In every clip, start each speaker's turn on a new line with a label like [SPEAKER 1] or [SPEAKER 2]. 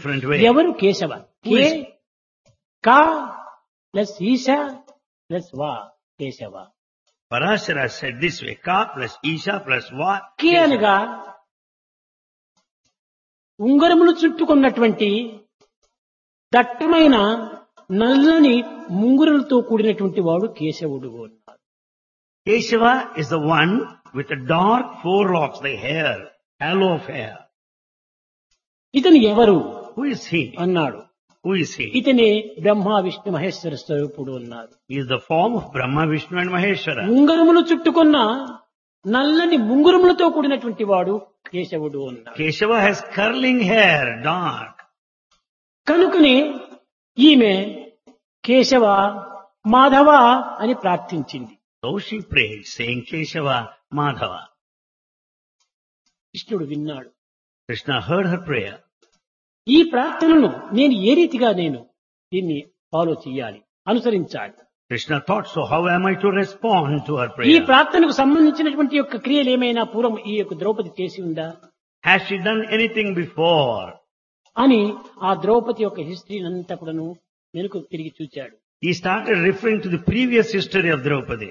[SPEAKER 1] different way.
[SPEAKER 2] ఎవరు Keshava?
[SPEAKER 1] Who
[SPEAKER 2] K
[SPEAKER 1] is-
[SPEAKER 2] కా plus ఈశ ప్లస్ వా Keshava.
[SPEAKER 1] Parashara said this way, Ka plus Isha plus Va.
[SPEAKER 2] కే అనగా ఉంగరములు చుట్టుకున్నటువంటి దట్టమైన నల్లని ముంగురులతో కూడినటువంటి వాడు కేశవుడు అన్నారు.
[SPEAKER 1] Keshava is the one with the dark forelocks, the hair, halo of hair.
[SPEAKER 2] ఇతను ఎవరు
[SPEAKER 1] Who is he?
[SPEAKER 2] అన్నాడు.
[SPEAKER 1] Who is he?
[SPEAKER 2] ఇతనే బ్రహ్మ విష్ణు మహేశ్వర స్వరూపుడు అన్నారు.
[SPEAKER 1] He is the form of Brahma, Vishnu and Maheshwara.
[SPEAKER 2] ఉంగరములు చుట్టుకున్న నల్లని ముంగురములతో కూడినటువంటి వాడు కేశవుడు అన్నారు.
[SPEAKER 1] Keshava has curling hair, dark.
[SPEAKER 2] కనుకనే ఈమె కేశవ మాధవ అని ప్రార్థించింది.
[SPEAKER 1] So she prayed, saying Keshava, Madhava.
[SPEAKER 2] కృష్ణుడు విన్నాడు.
[SPEAKER 1] Krishna heard her prayer.
[SPEAKER 2] ఈ ప్రార్థనను నేను ఏ రీతిగా దీన్ని ఫాలో చేయాలి, అనుసరించాలి.
[SPEAKER 1] Krishna thought, so how am I to respond to her
[SPEAKER 2] ఈ
[SPEAKER 1] prayer?
[SPEAKER 2] ప్రార్థనకు సంబంధించినటువంటి యొక్క క్రియలు ఏమైనా పూర్వం ఈ యొక్క ద్రౌపది చేసి ఉందా
[SPEAKER 1] Has she done anything before?
[SPEAKER 2] అని ఆ ద్రౌపది యొక్క హిస్టరీ అంతా కూడాను వెనుక తిరిగి చూచాడు.
[SPEAKER 1] He started referring to the previous history of Draupadi.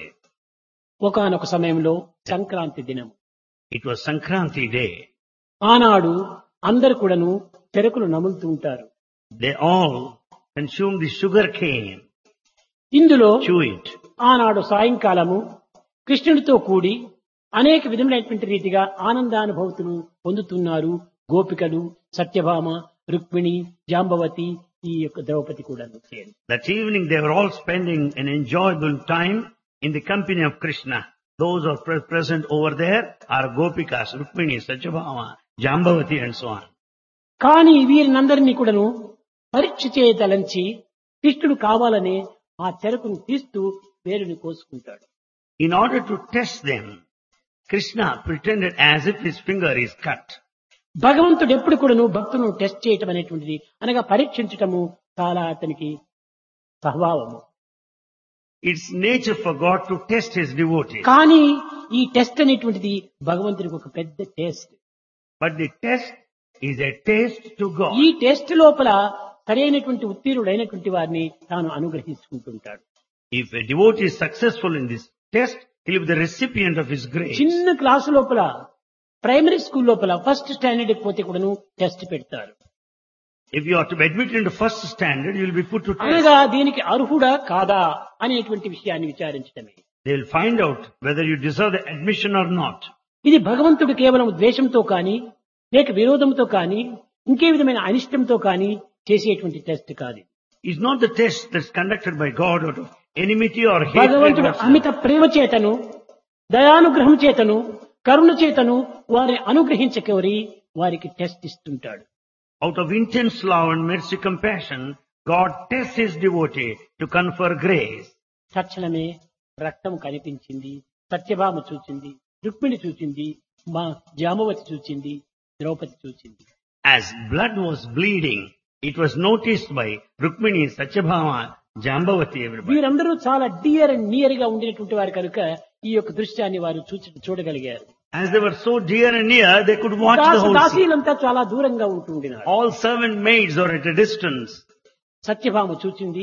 [SPEAKER 2] ఒకానొక సమయంలో సంక్రాంతి దినం.
[SPEAKER 1] It was Sankranti day.
[SPEAKER 2] ఆనాడు అందరు కూడాను చెరకులు నములుతూ ఉంటారు.
[SPEAKER 1] They all consumed the sugar cane,
[SPEAKER 2] ఇందులో
[SPEAKER 1] chew it.
[SPEAKER 2] ఆనాడు సాయంకాలము కృష్ణుడితో కూడి అనేక విధములైనటువంటి రీతిగా ఆనందానుభూతులు పొందుతున్నారు గోపికలు, సత్యభామ, రుక్మిణి, జాంబవతి, ఈ యొక్క ద్రౌపది కూడా.
[SPEAKER 1] That evening they were all spending an enjoyable time in the company of Krishna. Those who are present over there are Gopikas, Rukmini, Satyabhama, Jambavati and so on.
[SPEAKER 2] కానీ వీరినందరినీ కూడాను పరీక్ష చేయదలంచి కృష్ణుడు కావాలనే ఆ చెరకును తీస్తూ వేరుని కోసుకుంటాడు.
[SPEAKER 1] In order to test them, Krishna pretended as if his finger is cut.
[SPEAKER 2] భగవంతుడు ఎప్పుడు కూడాను భక్తులను టెస్ట్ చేయటం అనేటువంటిది అనగా పరీక్షించటము చాలా అతనికి స్వభావము.
[SPEAKER 1] It's nature for God to test his devotees.
[SPEAKER 2] కానీ ఈ టెస్ట్ అనేటువంటిది భగవంతుడికి ఒక పెద్ద test.
[SPEAKER 1] But the test is a taste to God.
[SPEAKER 2] ఈ టెస్ట్ లోపల సరైనటువంటి ఉత్తీర్ణుడైనటువంటి వారిని తాను అనుగ్రహించుకుంటుంటాడు.
[SPEAKER 1] If a devotee is successful in this test, he'll be the recipient of his grace.
[SPEAKER 2] చిన్న క్లాసు లోపల ప్రైమరీ స్కూల్ లోపల ఫస్ట్ స్టాండర్డ్ పోతే కూడాను టెస్ట్ పెడతారు.
[SPEAKER 1] If you are to be admitted into first standard, you will be put to test.
[SPEAKER 2] అనగా దీనికి అర్హుడా కాదా అనేటువంటి విషయాన్ని విచారించడమే.
[SPEAKER 1] They will find out whether you deserve the admission or not.
[SPEAKER 2] ఇది భగవంతుడు కేవలం ద్వేషంతో కానీ లేక విరోధంతో కానీ ఇంకే విధమైన అనిష్టంతో కానీ చేసేటువంటి టెస్ట్ కాదు.
[SPEAKER 1] It's not the test that's conducted by God out of enmity or hatred.
[SPEAKER 2] భగవంతుడు
[SPEAKER 1] whatsoever.
[SPEAKER 2] అమిత ప్రేమ చేతను, దయానుగ్రహం చేతను, కరుణ చేతను వారిని అనుగ్రహించకోరి వారికి test ఇస్తుంటాడు.
[SPEAKER 1] Out of intense love and mercy compassion, God tests his devotee to confer grace.
[SPEAKER 2] తక్షణమే రక్తం కనిపించింది, సత్యభామ చూచింది, రుక్మిణి చూచింది, మా జాంబవతి చూచింది, ద్రౌపది చూచింది.
[SPEAKER 1] As blood was bleeding, it was noticed by Rukmini, Satyabhama, Jambavati, everybody.
[SPEAKER 2] వీరందరూ చాలా డియర్ అండ్ నియర్ గా ఉండినటువంటి వారు కనుక ఈ యొక్క దృశ్యాన్ని వారు చూడగలిగారు.
[SPEAKER 1] As they were so dear and near, they could watch the whole scene.
[SPEAKER 2] దాసీలంతా చాలా దూరంగా ఉంటుండినారు.
[SPEAKER 1] All servant maids are at a distance.
[SPEAKER 2] Satyabhama చూచింది,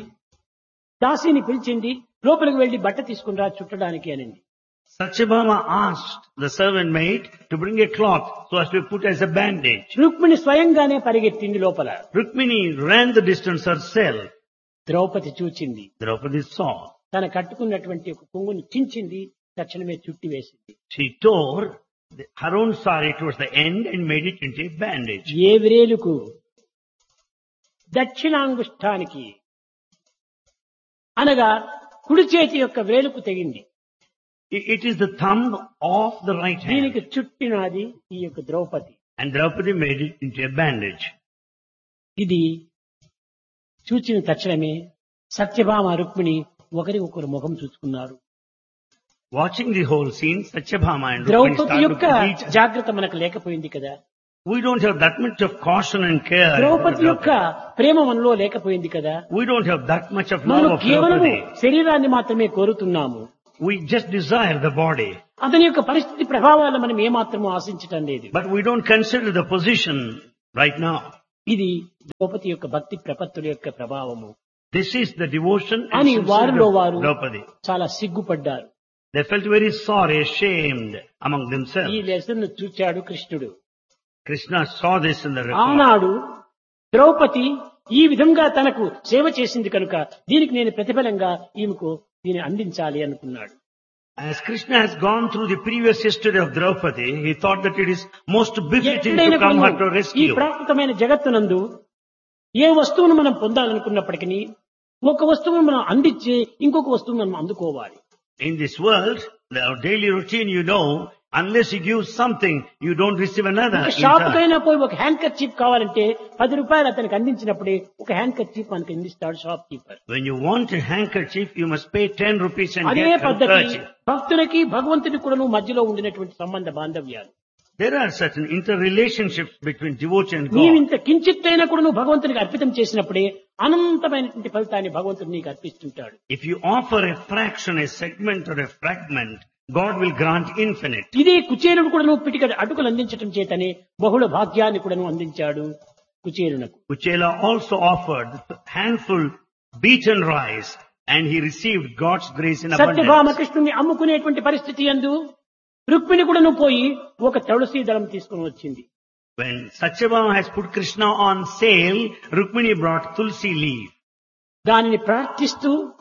[SPEAKER 2] దాసీని పిలిచింది, లోపలికి వెళ్లి బట్ట తీసుకుని రా చుట్టడానికి అనింది.
[SPEAKER 1] Satyabhama asked the servant maid to bring a cloth so as to be put as a bandage.
[SPEAKER 2] Rukmini స్వయంగానే పరిగెత్తింది లోపల.
[SPEAKER 1] Rukmini ran the distance herself.
[SPEAKER 2] Draupadi చూచింది,
[SPEAKER 1] Draupadi saw.
[SPEAKER 2] తన కట్టుకున్నటువంటి ఒక కొంగుని చించింది, తక్షణమే చుట్టి వేసింది.
[SPEAKER 1] She tore her own saree towards the end and made it into a bandage.
[SPEAKER 2] ఏ వ్రేలుకు? దక్షిణాంగుష్ఠానికి అనగా కుడి చేతి యొక్క వ్రేలుకు తెగింది.
[SPEAKER 1] It is the thumb of the right hand.
[SPEAKER 2] దీనికి చుట్టినది ఈ యొక్క Draupadi.
[SPEAKER 1] And Draupadi made it into a bandage.
[SPEAKER 2] ఇది చూచిన తక్షణమే సత్యభామ రుక్మిణి ఒకరి ఒకరు ముఖం చూసుకున్నారు.
[SPEAKER 1] Watching the whole scene, Satyabhama and Rukmini
[SPEAKER 2] Draupadi
[SPEAKER 1] started
[SPEAKER 2] యొక్క
[SPEAKER 1] looking at each other.
[SPEAKER 2] జాగ్రత్త మనకు లేకపోయింది కదా.
[SPEAKER 1] We don't have that much of caution and care.
[SPEAKER 2] Draupadi యొక్క ప్రేమ మనలో లేకపోయింది కదా.
[SPEAKER 1] We don't have that much of love
[SPEAKER 2] మనం
[SPEAKER 1] of
[SPEAKER 2] కేవలం
[SPEAKER 1] Draupadi.
[SPEAKER 2] శరీరాన్ని మాత్రమే కోరుతున్నాము.
[SPEAKER 1] We just desire the body.
[SPEAKER 2] అతని యొక్క పరిస్థితి ప్రభావాలను మనం ఏమాత్రము ఆశించటం లేదు.
[SPEAKER 1] But we don't consider the position right now.
[SPEAKER 2] ఇది ద్రౌపది యొక్క భక్తి ప్రపత్తుల యొక్క ప్రభావము
[SPEAKER 1] This is the devotion and
[SPEAKER 2] అని
[SPEAKER 1] sincerity
[SPEAKER 2] వారిలో
[SPEAKER 1] of
[SPEAKER 2] వారు
[SPEAKER 1] Draupadi.
[SPEAKER 2] చాలా సిగ్గుపడ్డారు.
[SPEAKER 1] They felt very sorry, ashamed among
[SPEAKER 2] ఈ
[SPEAKER 1] themselves.
[SPEAKER 2] లెసన్ చూచాడు కృష్ణుడు.
[SPEAKER 1] Krishna saw this in the record.
[SPEAKER 2] ఆనాడు ద్రౌపది ఈ విధంగా తనకు సేవ చేసింది కనుక దీనికి నేను ప్రతిఫలంగా ఈమెకు దీన్ని అందించాలి అనుకున్నాడు.
[SPEAKER 1] As Krishna has gone through the previous history of Draupadi, he thought that it is most befitting to
[SPEAKER 2] ఎక్కడైనా
[SPEAKER 1] come her to
[SPEAKER 2] కూడా ఈ
[SPEAKER 1] rescue.
[SPEAKER 2] ప్రాకృతమైన జగత్తునందు ఏ వస్తువును మనం పొందాలనుకున్నప్పటికీ ఒక వస్తువును మనం అందించి ఇంకొక వస్తువును మనం అందుకోవాలి.
[SPEAKER 1] In this world, the daily routine, you know, unless you give something, you don't receive another.
[SPEAKER 2] ఒక
[SPEAKER 1] in
[SPEAKER 2] షాప్
[SPEAKER 1] turn.
[SPEAKER 2] కైనా పోయి ఒక హ్యాండ్ కర్చీఫ్ కావాలంటే 10 రూపాయలు అతనికి అందించినప్పుడే ఒక హ్యాండ్ కర్చీఫ్ మనకు అందిస్తాడు shop keeper.
[SPEAKER 1] When you want a handkerchief, you must pay 10 rupees and
[SPEAKER 2] అదే
[SPEAKER 1] get
[SPEAKER 2] పద్ధతి
[SPEAKER 1] handkerchief.
[SPEAKER 2] భక్తులకి భగవంతునికి కూడా మధ్యలో ఉండినటువంటి సంబంధ బాంధవ్యాలు.
[SPEAKER 1] There are certain interrelationships between devotee and
[SPEAKER 2] నీవు
[SPEAKER 1] God.
[SPEAKER 2] ఇంత కించిత్తైనా కూడా నువ్వు భగవంతునికి అర్పితం చేసినప్పుడే అనంతమైనటువంటి ఫలితాన్ని భగవంతుడు నీకు అర్పిస్తుంటాడు.
[SPEAKER 1] If you offer a fraction, a segment or a fragment, God will grant infinite.
[SPEAKER 2] ఇదే కుచేలుడు కూడా పిటికడ అటుకులు అందించడం చేతనే బహుళ భాగ్యాన్ని కూడా అందించాడు కుచేలునకు.
[SPEAKER 1] Kuchela also offered handful beaten rice and he received God's grace in
[SPEAKER 2] Satyabhama
[SPEAKER 1] abundance.
[SPEAKER 2] కృష్ణుని అమ్ముకునేటువంటి పరిస్థితి యందు రుక్మిణి కూడా పోయి ఒక తులసి దళం తీసుకుని వచ్చింది.
[SPEAKER 1] When Satyabhama has put Krishna on sale, Rukmini brought tulsi leaf.
[SPEAKER 2] దానిని ప్రార్థిస్తూ